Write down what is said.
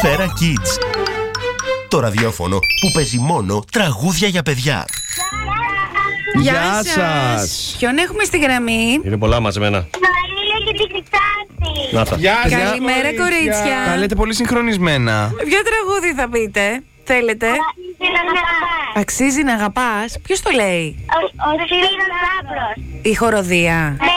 Σφαίρα Kids. Το ραδιόφωνο που παίζει μόνο τραγούδια για παιδιά. Γεια σας. Ποιον έχουμε στη γραμμή? Είναι πολλά μαζεμένα. Γεια σας. Καλημέρα, κορίτσια. Τα λέτε πολύ συγχρονισμένα. Ποιο τραγούδι θα πείτε? Θέλετε? Αξίζει να αγαπάς. Ποιος το λέει? Ο Σπύρος Λάμπρος. Η χοροδία. Ναι.